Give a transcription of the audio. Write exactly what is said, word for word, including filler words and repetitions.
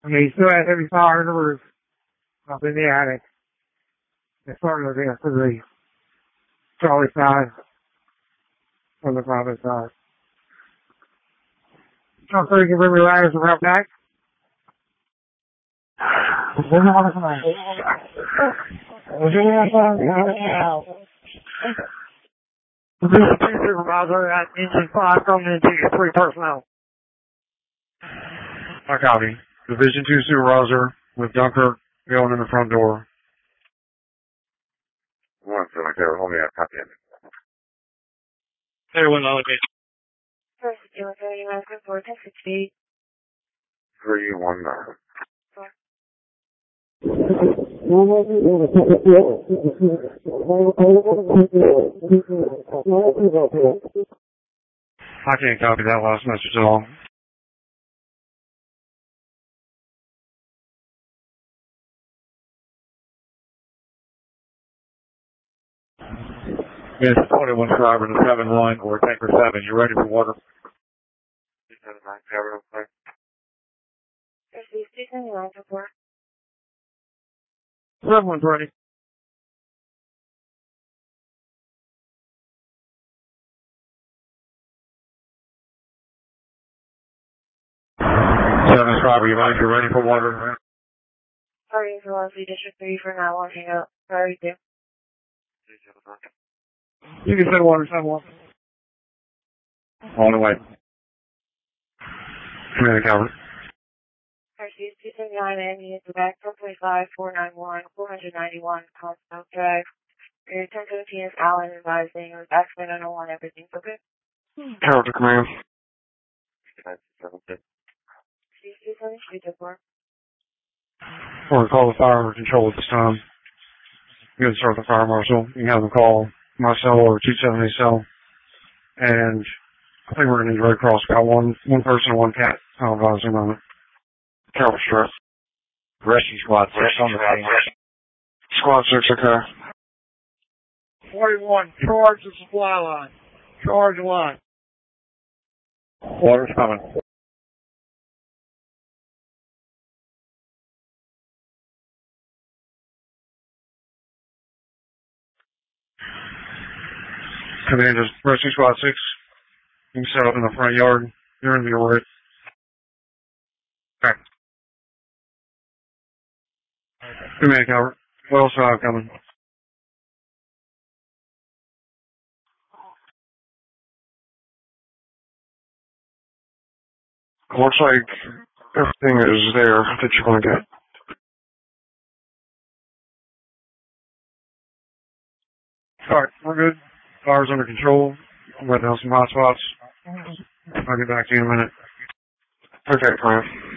Okay, you still have heavy fire in the roof, up in the attic. It's starting to get to the Charlie side from the private side. I'm sure you can bring me ladders around back. Division two Supervisor at Engine five coming into your three personnel. I copy. Division two Supervisor with Dunkirk going in the front door. One, so like they're holding up, copy it. Everyone on location. First, you want to go to four ten sixty. Three, one, nine. I can't copy that last message at all. Yes, twenty-one driver to seven one or tanker seven. You ready for water? seven nine, cover, okay. First, two seventy-nine for four. Someone's ready. Seven driver, you mind you're ready for water? Sorry, for Leslie District three for not launching up. Sorry, two. You can send water someone. On the way. Command Calvert. First, two seventy-nine and units back four twenty-five, four ninety-one, four ninety-one, Comstock Drive. Your ten seventeen is Allen advising with accident on one, everything's okay. Calvert to command. two seventy-three to four. Or call the fire control at this time. You can start the fire marshal. You can have them call my cell or two seventy cell. And I think we're going to need Red Cross. Got one one person and one cat. I'll advise him on it. Calvert stress. Rescue squad, six on the scene. Squad six, okay. forty-one, charge the supply line. Charge line. Water's coming. Command is Rescue Squad six. You can set up in the front yard. You're in the orbit. Okay. Command Calvert. What else do I have coming? Looks like everything is there that you want to get. Alright, we're good. Fire's under control. I'm going to have some hot spots. I'll get back to you in a minute. Okay, plan.